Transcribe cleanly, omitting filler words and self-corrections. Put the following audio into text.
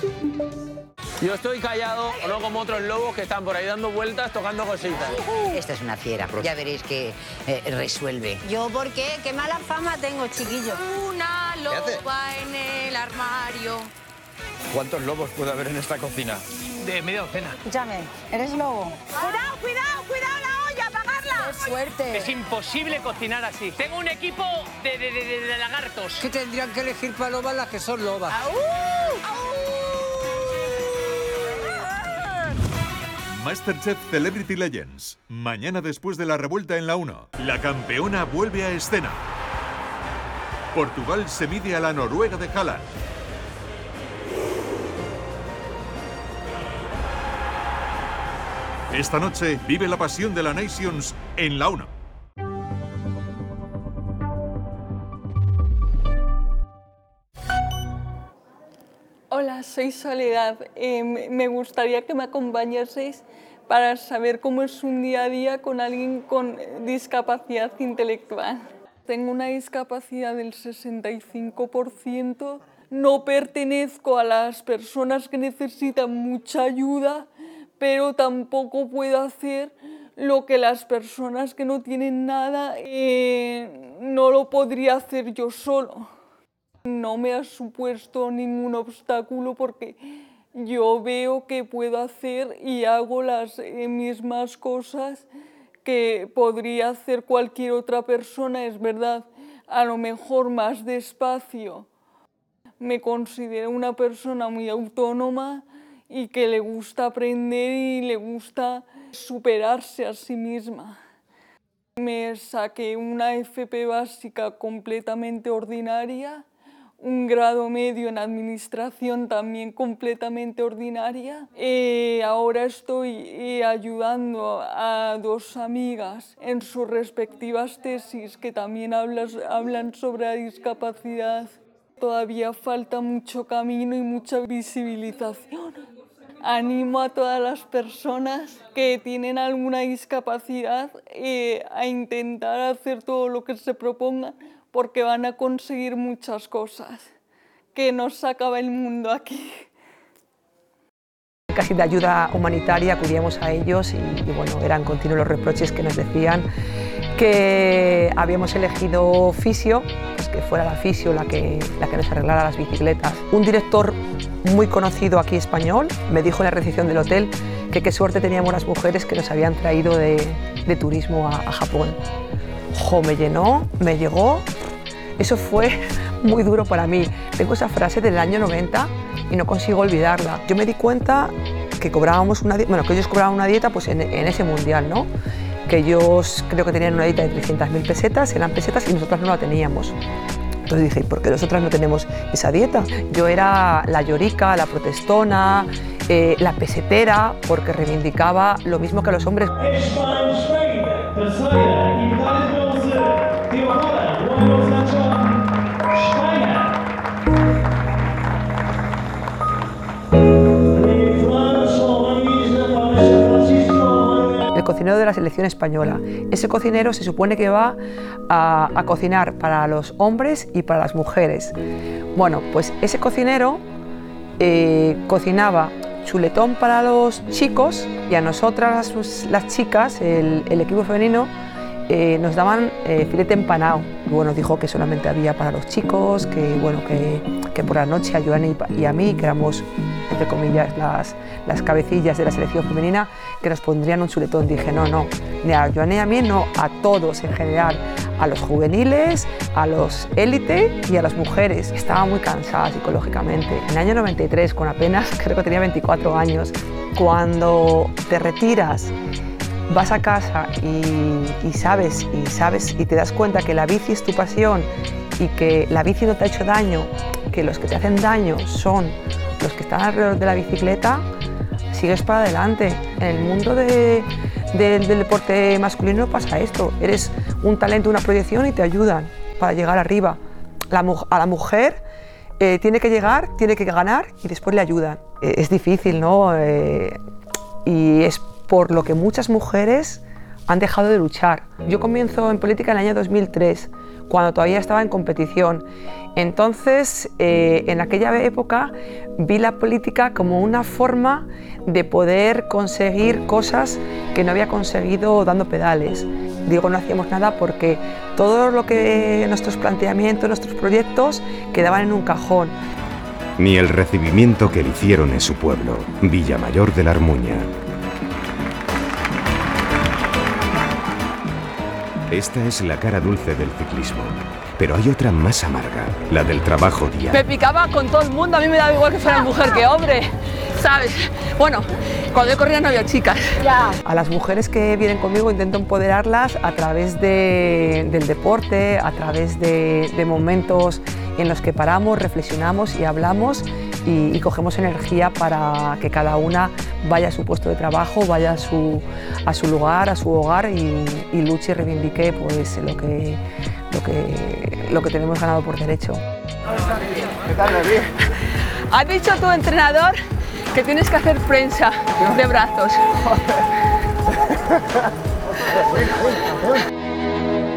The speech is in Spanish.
Yo estoy callado, no como otros lobos que están por ahí dando vueltas, tocando cositas. Esta es una fiera, ya veréis que resuelve. ¿Yo por qué? ¿Qué mala fama tengo, chiquillo? Una loba en el armario. ¿Cuántos lobos puede haber en esta cocina? De media docena. Escúchame, ¿eres lobo? ¡Cuidado, cuidado, cuidado la olla, apagarla! ¡Qué suerte! Es imposible cocinar así. Tengo un equipo de lagartos. ¿Qué tendrían que elegir para lobas las que son lobas? ¡Aú! ¡Aú! Masterchef Celebrity Legends. Mañana después de la revuelta en la 1. La campeona vuelve a escena. Portugal se mide a la Noruega de Haaland. Esta noche vive la pasión de la Nations en la 1. Hola, soy Soledad. Me gustaría que me acompañaseis para saber cómo es un día a día con alguien con discapacidad intelectual. Tengo una discapacidad del 65%. No pertenezco a las personas que necesitan mucha ayuda, pero tampoco puedo hacer lo que las personas que no tienen nada no lo podría hacer yo solo. No me ha supuesto ningún obstáculo porque yo veo que puedo hacer y hago las mismas cosas que podría hacer cualquier otra persona, es verdad, a lo mejor más despacio. Me considero una persona muy autónoma y que le gusta aprender y le gusta superarse a sí misma. Me saqué una FP básica completamente ordinaria, un grado medio en administración también completamente ordinaria. Ahora estoy ayudando a dos amigas en sus respectivas tesis que también hablan sobre la discapacidad. Todavía falta mucho camino y mucha visibilización. Animo a todas las personas que tienen alguna discapacidad a intentar hacer todo lo que se propongan porque van a conseguir muchas cosas, que no se acaba el mundo aquí. Casi de ayuda humanitaria acudíamos a ellos y bueno, eran continuos los reproches que nos decían que habíamos elegido fisio, pues que fuera la fisio la que nos arreglara las bicicletas. Un director muy conocido aquí español me dijo en la recepción del hotel que qué suerte teníamos las mujeres que nos habían traído de turismo a Japón. Jo, me llenó, me llegó. Eso fue muy duro para mí. Tengo esa frase del año 90 y no consigo olvidarla. Yo me di cuenta que cobrábamos que ellos cobraban una dieta pues en ese mundial, ¿no? Que ellos creo que tenían una dieta de 300.000 pesetas, eran pesetas y nosotras no la teníamos. Entonces dije, ¿por qué nosotras no tenemos esa dieta? Yo era la llorica, la protestona, la pesetera, porque reivindicaba lo mismo que los hombres. El cocinero de la selección española. Ese cocinero se supone que va a cocinar para los hombres y para las mujeres. Bueno, pues ese cocinero cocinaba chuletón para los chicos y a nosotras, las chicas, el equipo femenino, nos daban filete empanado. Bueno, dijo que solamente había para los chicos, que bueno, que por la noche a Joana y a mí, que éramos entre comillas las cabecillas de la selección femenina, que nos pondrían un chuletón. Dije no, ni a Joana y a mí, no, a todos en general, a los juveniles, a los élite y a las mujeres. Estaba muy cansada psicológicamente. En el año 93, con apenas, creo que tenía 24 años, cuando te retiras, vas a casa y sabes y te das cuenta que la bici es tu pasión y que la bici no te ha hecho daño, que los que te hacen daño son los que están alrededor de la bicicleta, sigues para adelante. En el mundo del deporte masculino pasa esto, eres un talento, una proyección y te ayudan para llegar arriba. A la mujer tiene que llegar, tiene que ganar y después le ayudan. Es difícil, ¿no? Y es por lo que muchas mujeres han dejado de luchar. Yo comienzo en política en el año 2003, cuando todavía estaba en competición. Entonces, en aquella época vi la política como una forma de poder conseguir cosas que no había conseguido dando pedales. Digo, no hacíamos nada porque todo lo que nuestros planteamientos, nuestros proyectos quedaban en un cajón. Ni el recibimiento que le hicieron en su pueblo, Villamayor de la Armuña. Esta es la cara dulce del ciclismo, pero hay otra más amarga, la del trabajo diario. Me picaba con todo el mundo, a mí me daba igual que fuera mujer que hombre, ¿sabes? Bueno, cuando yo corría no había chicas. Ya. A las mujeres que vienen conmigo intento empoderarlas a través del deporte, a través de momentos en los que paramos, reflexionamos y hablamos y cogemos energía para que cada una vaya a su puesto de trabajo, vaya a su lugar, a su hogar y luche y reivindique pues, lo que tenemos ganado por derecho. ¿Qué tal, David? Ha dicho tu entrenador que tienes que hacer prensa de brazos.